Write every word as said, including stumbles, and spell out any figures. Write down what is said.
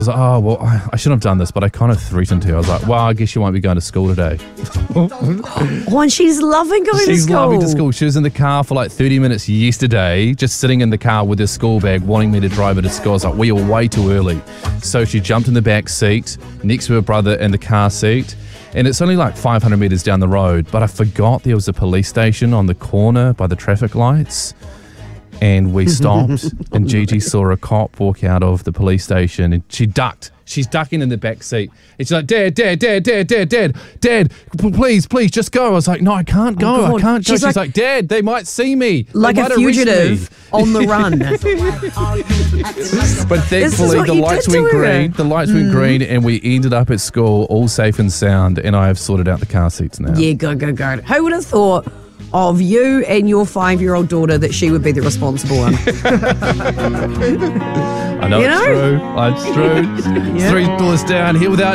was like, oh, well, I, I shouldn't have done this, but I kind of threatened her. I was like, well, I guess you won't be going to school today. Oh, and she's loving going She's to school. loving to school. She was in the car for like thirty minutes yesterday, just sitting in the car with her school bag, wanting me to drive her to school. I was like, we were way too early. So she jumped in the back seat next to her brother in the car seat. And it's only like five hundred metres down the road, but I forgot there was a police station on the corner by the traffic lights. And we stopped, and Gigi saw a cop walk out of the police station, and she ducked. She's ducking in the back seat. And she's like, Dad, Dad, Dad, Dad, Dad, Dad, Dad, please, please, just go. I was like, no, I can't go. Oh, I can't go. She's She's like, like, Dad, they might see me. They like might a arrest fugitive me." on the run. But thankfully, what the you lights did to went her. green. The lights went green, and we ended up at school all safe and sound, and I have sorted out the car seats now. Yeah, good, good, good. Who would have thought of you and your five-year-old daughter that she would be the responsible one? I know, You it's know? true. It's true. Yeah. Three doors down, here without